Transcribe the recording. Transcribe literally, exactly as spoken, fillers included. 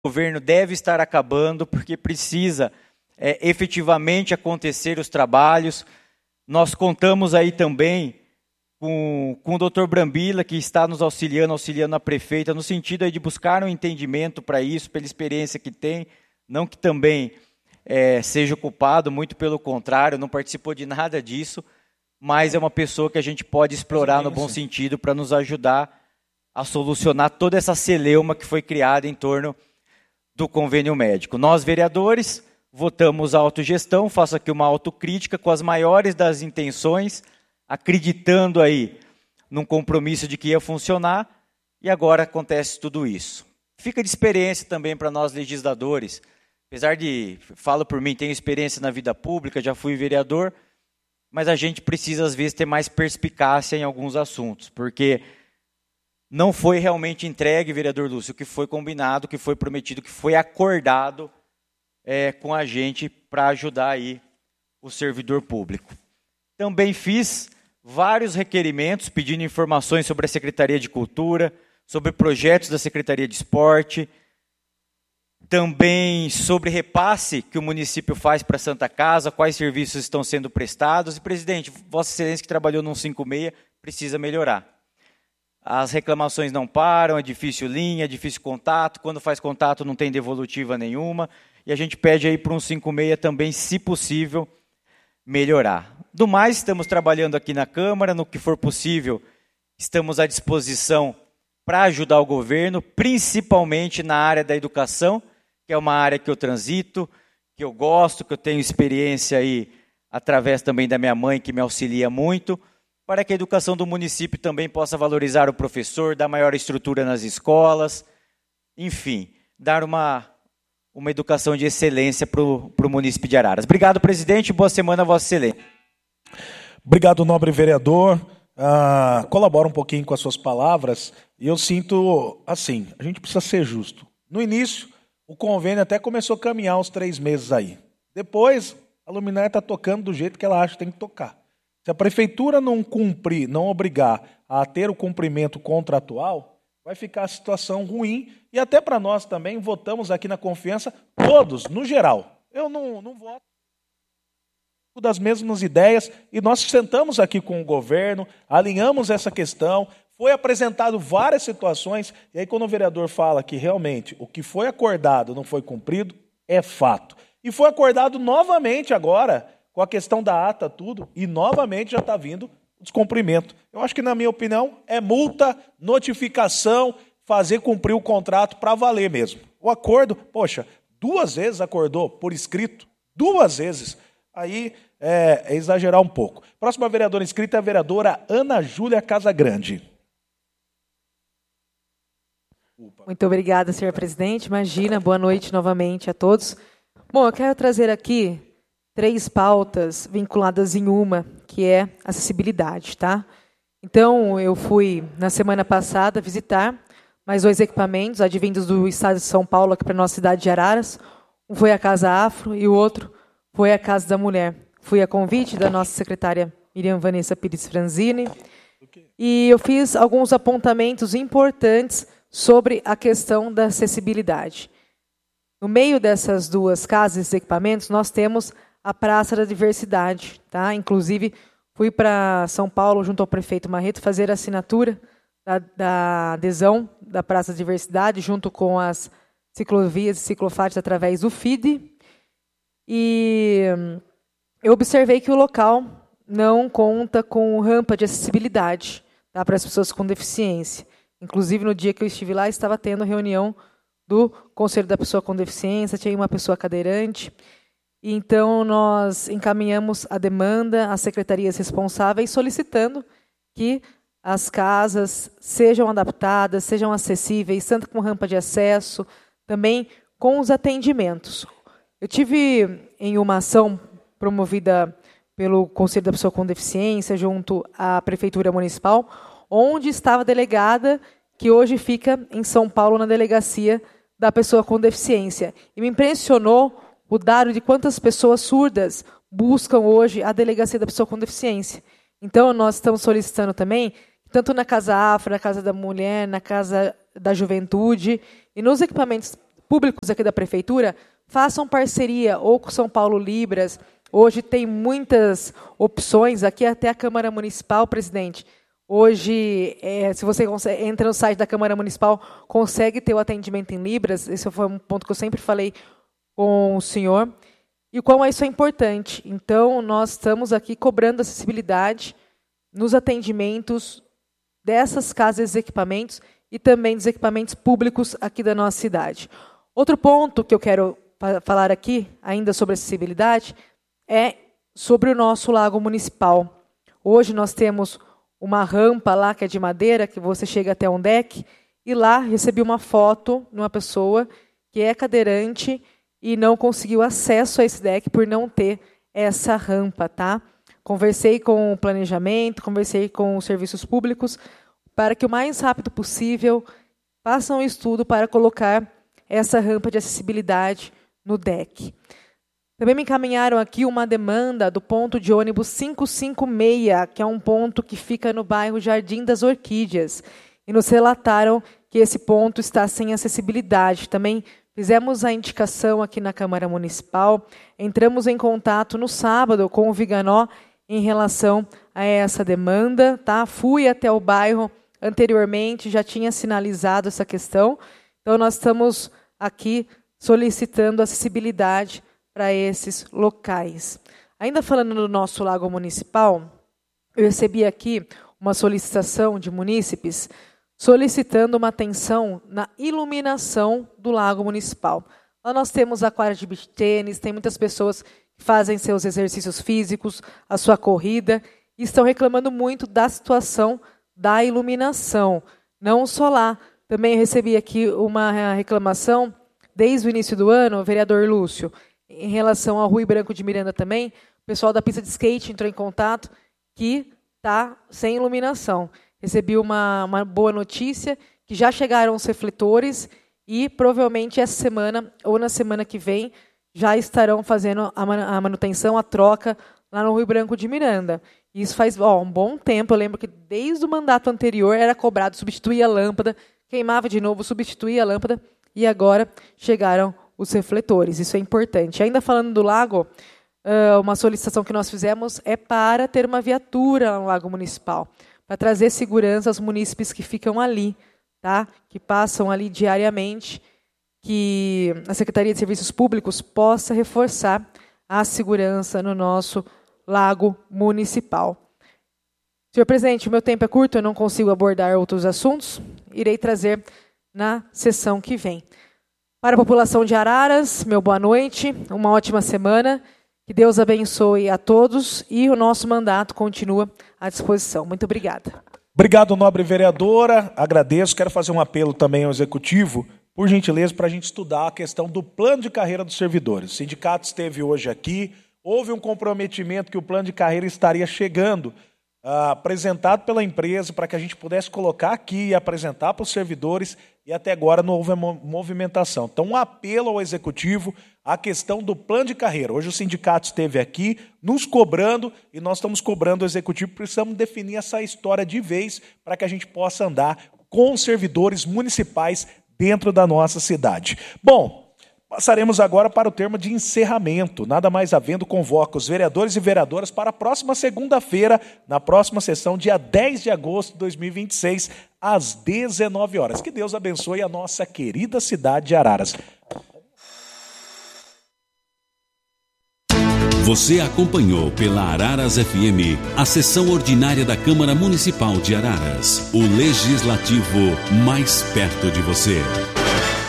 o governo deve estar acabando, porque precisa é, efetivamente acontecer os trabalhos. Nós contamos aí também com, com o doutor Brambila, que está nos auxiliando, auxiliando a prefeita, no sentido aí de buscar um entendimento para isso, pela experiência que tem, não que também é, seja culpado, muito pelo contrário, não participou de nada disso, mas é uma pessoa que a gente pode explorar no bom sentido para nos ajudar a solucionar toda essa celeuma que foi criada em torno do convênio médico. Nós, vereadores, votamos a autogestão, faço aqui uma autocrítica com as maiores das intenções, acreditando aí num compromisso de que ia funcionar, e agora acontece tudo isso. Fica de experiência também para nós legisladores, apesar de, falo por mim, tenho experiência na vida pública, já fui vereador, mas a gente precisa às vezes ter mais perspicácia em alguns assuntos, porque não foi realmente entregue, vereador Lúcio, o que foi combinado, o que foi prometido, o que foi acordado é, com a gente para ajudar aí o servidor público. Também fiz vários requerimentos pedindo informações sobre a Secretaria de Cultura, sobre projetos da Secretaria de Esporte, também sobre repasse que o município faz para a Santa Casa, quais serviços estão sendo prestados. E, presidente, Vossa Excelência que trabalhou no cento e cinquenta e seis precisa melhorar. As reclamações não param, é difícil linha, é difícil contato, quando faz contato não tem devolutiva nenhuma, e a gente pede aí para um cento e cinquenta e seis também, se possível, melhorar. Do mais, estamos trabalhando aqui na Câmara, no que for possível, estamos à disposição para ajudar o governo, principalmente na área da educação, que é uma área que eu transito, que eu gosto, que eu tenho experiência aí, através também da minha mãe, que me auxilia muito, para que a educação do município também possa valorizar o professor, dar maior estrutura nas escolas, enfim, dar uma, uma educação de excelência para o município de Araras. Obrigado, presidente, boa semana, Vossa Excelência. Obrigado, nobre vereador. Uh, colabora um pouquinho com as suas palavras, e eu sinto assim, a gente precisa ser justo. No início, o convênio até começou a caminhar uns três meses aí. Depois, a luminária está tocando do jeito que ela acha que tem que tocar. Se a prefeitura não cumprir, não obrigar a ter o cumprimento contratual, vai ficar a situação ruim. E até para nós também, votamos aqui na confiança, todos, no geral. Eu não, não voto das mesmas ideias, e nós sentamos aqui com o governo, alinhamos essa questão, foi apresentado várias situações, e aí quando o vereador fala que realmente o que foi acordado não foi cumprido, é fato. E foi acordado novamente agora, com a questão da ata, tudo, e novamente já está vindo o descumprimento. Eu acho que, na minha opinião, é multa, notificação, fazer cumprir o contrato para valer mesmo. O acordo, poxa, duas vezes acordou por escrito, duas vezes. Aí é, é exagerar um pouco. Próxima vereadora inscrita é a vereadora Ana Júlia Casagrande. Muito obrigada, senhor presidente. Imagina, boa noite novamente a todos. Bom, eu quero trazer aqui três pautas vinculadas em uma, que é acessibilidade, tá? Então, eu fui, na semana passada, visitar mais dois equipamentos advindos do estado de São Paulo, aqui para a nossa cidade de Araras. Um foi a Casa Afro e o outro foi a Casa da Mulher. Fui a convite da nossa secretária Miriam Vanessa Pires Franzini, e eu fiz alguns apontamentos importantes sobre a questão da acessibilidade. No meio dessas duas casas e equipamentos, nós temos a Praça da Diversidade, tá? Inclusive, fui para São Paulo, junto ao prefeito Marreto, fazer a assinatura da, da adesão da Praça da Diversidade, junto com as ciclovias e ciclofates através do F I D. E eu observei que o local não conta com rampa de acessibilidade, tá, para as pessoas com deficiência. Inclusive, no dia que eu estive lá, estava tendo reunião do Conselho da Pessoa com Deficiência, tinha uma pessoa cadeirante. Então, nós encaminhamos a demanda às secretarias responsáveis, solicitando que as casas sejam adaptadas, sejam acessíveis, tanto com rampa de acesso, também com os atendimentos. Eu tive em uma ação promovida pelo Conselho da Pessoa com Deficiência, junto à Prefeitura Municipal, onde estava a delegada, que hoje fica em São Paulo, na Delegacia da Pessoa com Deficiência. E me impressionou o dado de quantas pessoas surdas buscam hoje a Delegacia da Pessoa com Deficiência. Então, nós estamos solicitando também, tanto na Casa Afro, na Casa da Mulher, na Casa da Juventude, e nos equipamentos públicos aqui da Prefeitura façam parceria ou com São Paulo Libras. Hoje tem muitas opções, aqui até a Câmara Municipal, presidente. Hoje, é, se você consegue, entra no site da Câmara Municipal, consegue ter o atendimento em Libras. Esse foi um ponto que eu sempre falei com o senhor. E o quão isso é importante. Então, nós estamos aqui cobrando acessibilidade nos atendimentos dessas casas e equipamentos e também dos equipamentos públicos aqui da nossa cidade. Outro ponto que eu quero falar aqui, ainda sobre acessibilidade, é sobre o nosso lago municipal. Hoje nós temos uma rampa lá que é de madeira, que você chega até um deck, e lá recebi uma foto de uma pessoa que é cadeirante e não conseguiu acesso a esse deck por não ter essa rampa, tá? Conversei com o planejamento, conversei com os serviços públicos, para que o mais rápido possível façam um estudo para colocar essa rampa de acessibilidade no deck. Também me encaminharam aqui uma demanda do ponto de ônibus quinhentos e cinquenta e seis, que é um ponto que fica no bairro Jardim das Orquídeas. E nos relataram que esse ponto está sem acessibilidade. Também fizemos a indicação aqui na Câmara Municipal, entramos em contato no sábado com o Viganó em relação a essa demanda. Tá? Fui até o bairro anteriormente, já tinha sinalizado essa questão. Então, nós estamos aqui solicitando acessibilidade para esses locais. Ainda falando do nosso lago municipal, eu recebi aqui uma solicitação de munícipes solicitando uma atenção na iluminação do lago municipal. Lá nós temos a quadra de beach tênis, tem muitas pessoas que fazem seus exercícios físicos, a sua corrida, e estão reclamando muito da situação da iluminação. Não só lá, também recebi aqui uma reclamação desde o início do ano, o vereador Lúcio, em relação ao Rui Branco de Miranda também, o pessoal da pista de skate entrou em contato que está sem iluminação. Recebi uma, uma boa notícia, que já chegaram os refletores e provavelmente essa semana ou na semana que vem já estarão fazendo a manutenção, a troca lá no Rui Branco de Miranda. Isso faz ó, um bom tempo, eu lembro que desde o mandato anterior era cobrado substituir a lâmpada, queimava de novo, substituía a lâmpada e agora chegaram os refletores. Isso é importante. Ainda falando do lago, uma solicitação que nós fizemos é para ter uma viatura no lago municipal, para trazer segurança aos munícipes que ficam ali, tá? Que passam ali diariamente, que a Secretaria de Serviços Públicos possa reforçar a segurança no nosso lago municipal. Senhor presidente, o meu tempo é curto, eu não consigo abordar outros assuntos, irei trazer na sessão que vem. Para a população de Araras, meu boa noite, uma ótima semana, que Deus abençoe a todos e o nosso mandato continua à disposição. Muito obrigada. Obrigado, nobre vereadora, agradeço, quero fazer um apelo também ao Executivo, por gentileza, para a gente estudar a questão do plano de carreira dos servidores. O sindicato esteve hoje aqui, houve um comprometimento que o plano de carreira estaria chegando, Uh, apresentado pela empresa para que a gente pudesse colocar aqui e apresentar para os servidores e até agora não houve movimentação. Então, um apelo ao Executivo, a questão do plano de carreira. Hoje o sindicato esteve aqui nos cobrando e nós estamos cobrando o Executivo, precisamos definir essa história de vez para que a gente possa andar com os servidores municipais dentro da nossa cidade. Bom, passaremos agora para o termo de encerramento. Nada mais havendo, convoco os vereadores e vereadoras para a próxima segunda-feira, na próxima sessão, dia dez de agosto de dois mil e vinte e seis, às dezenove horas. Que Deus abençoe a nossa querida cidade de Araras. Você acompanhou pela Araras F M a sessão ordinária da Câmara Municipal de Araras. O Legislativo mais perto de você.